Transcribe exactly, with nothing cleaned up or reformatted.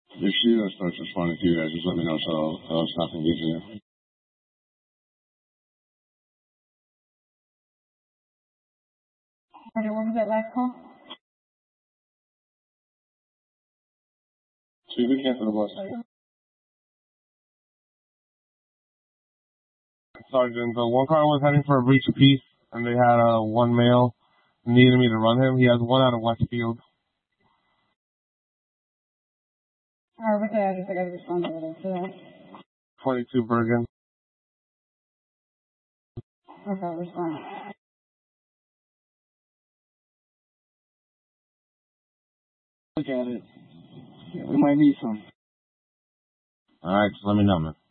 If she uh, starts responding to you guys, just let me know so I'll, I'll stop engaging you. Roger, what was that last call? So you can cancel the bus. Sergeant, uh, one car was heading for a breach of peace, and they had uh, one male needed me to run him. He has one out of Westfield. Alright, what's the address? I gotta respond to that. So that. twenty-two Bergen. Okay, respond. Look at it. Yeah, we might need some. Alright, just let me know, man.